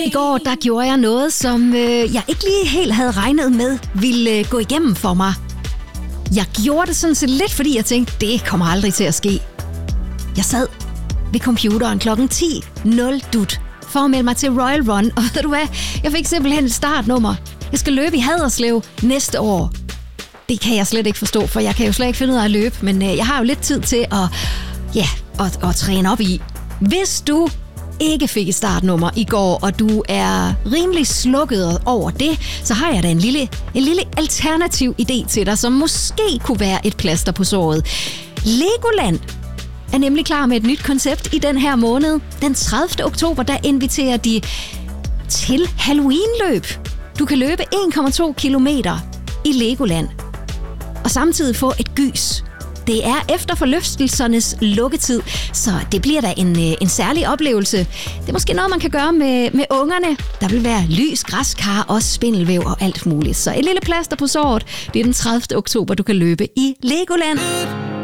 I går, der gjorde jeg noget, som jeg ikke lige helt havde regnet med ville gå igennem for mig. Jeg gjorde det sådan set lidt, fordi jeg tænkte, det kommer aldrig til at ske. Jeg sad ved computeren klokken 10:00 dut for at melde mig til Royal Run, og ved du hvad? Jeg fik simpelthen et startnummer. Jeg skal løbe i Haderslev næste år. Det kan jeg slet ikke forstå, for jeg kan jo slet ikke finde ud af at løbe, men jeg har jo lidt tid til at træne op i. Hvis du ikke fik et startnummer i går, og du er rimelig slukket over det, så har jeg da en lille alternativ idé til dig, som måske kunne være et plaster på såret. Legoland er nemlig klar med et nyt koncept i den her måned. Den 30. oktober, der inviterer de til Halloween-løb. Du kan løbe 1,2 kilometer i Legoland, og samtidig få et gys. Det er efter forlystelsernes lukketid, så det bliver da en særlig oplevelse. Det er måske noget, man kan gøre med ungerne. Der vil være lys, græskar og spindelvæv og alt muligt. Så et lille plaster på såret. Det er den 30. oktober, du kan løbe i Legoland.